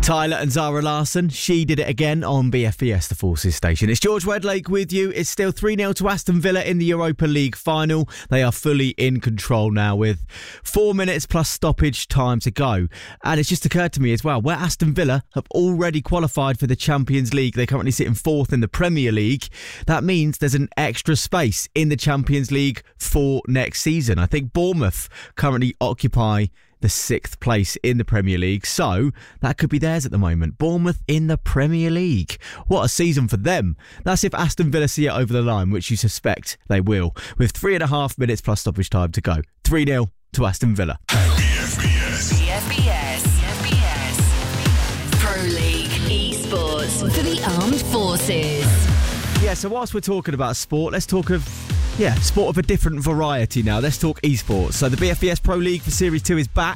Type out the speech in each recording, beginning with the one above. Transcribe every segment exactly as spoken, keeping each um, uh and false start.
Tyler and Zara Larsson, She Did It Again on B F B S, the Forces station. It's George Wedlake with you. It's still three nil to Aston Villa in the Europa League final. They are fully in control now with four minutes plus stoppage time to go. And it's just occurred to me as well, where Aston Villa have already qualified for the Champions League. They currently sit in fourth in the Premier League. That means there's an extra space in the Champions League for next season. I think Bournemouth currently occupy the sixth place in the Premier League, so that could be theirs at the moment. Bournemouth in the Premier League. What a season for them. That's if Aston Villa see it over the line, which you suspect they will, with three and a half minutes plus stoppage time to go. three nil to Aston Villa. B F B S. B F B S. B F B S. Pro League Esports for the Armed Forces. Yeah, so whilst we're talking about sport, let's talk of Yeah, sport of a different variety now. Let's talk esports. So the B F B S Pro League for Series two is back.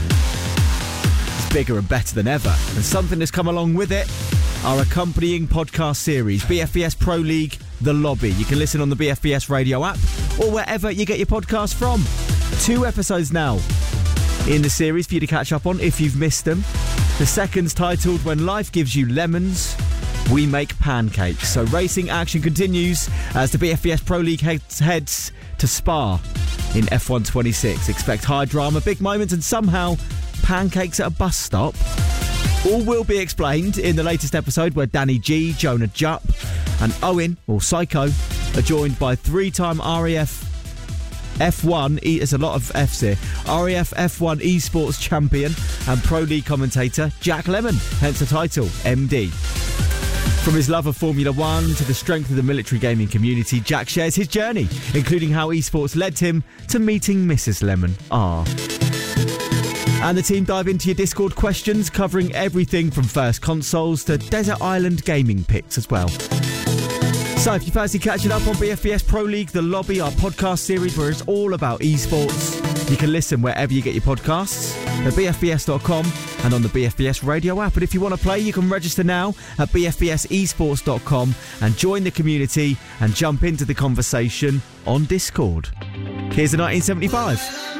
It's bigger and better than ever. And something that's come along with it, our accompanying podcast series, B F B S Pro League The Lobby. You can listen on the B F B S radio app or wherever you get your podcast from. Two episodes now in the series for you to catch up on if you've missed them. The second's titled When Life Gives You Lemons, We Make Pancakes. So racing action continues as the B F B S Pro League heads, heads to Spa in F one twenty-six. Expect high drama, big moments and somehow pancakes at a bus stop. All will be explained in the latest episode where Danny G, Jonah Jupp and Owen, or Psycho, are joined by three-time R A F F one, e- there's a lot of F's here, R A F F one esports champion and Pro League commentator Jack Lemon, hence the title, M D. From his love of Formula One to the strength of the military gaming community, Jack shares his journey, including how esports led him to meeting Missus Lemon R. And the team dive into your Discord questions, covering everything from first consoles to Desert Island gaming picks as well. So if you fancy catching up on B F B S Pro League The Lobby, our podcast series where it's all about esports, you can listen wherever you get your podcasts, at b f b s dot com and on the B F B S radio app. And if you want to play, you can register now at b f b s esports dot com and join the community and jump into the conversation on Discord. Here's the nineteen seventy-five.